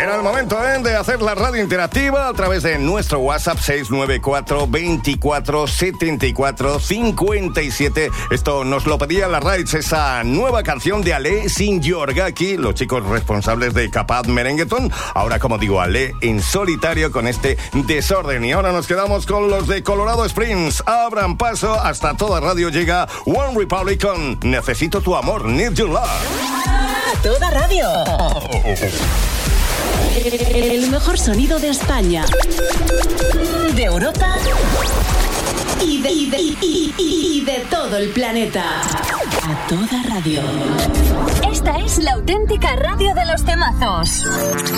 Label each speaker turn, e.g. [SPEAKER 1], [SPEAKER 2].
[SPEAKER 1] Llega el momento de hacer la radio interactiva a través de nuestro WhatsApp 694 24 74 57. Esto nos lo pedía la Raids, esa nueva canción de Ale sin Yorgaki, los chicos responsables de Capaz Merenguetón. Ahora, como digo, Ale en solitario con este desorden. Y ahora nos quedamos con los de Colorado Springs. Abran paso, hasta toda radio llega One Republic con Necesito tu amor, Need Your Love.
[SPEAKER 2] A toda radio.
[SPEAKER 3] El mejor sonido de España,
[SPEAKER 2] de Europa
[SPEAKER 3] y de todo el planeta. A toda radio.
[SPEAKER 4] Esta es la auténtica radio de los temazos.